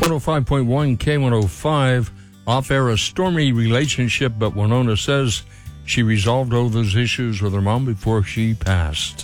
105.1 K105. Off air, a stormy relationship, but Winona says she resolved all those issues with her mom before she passed.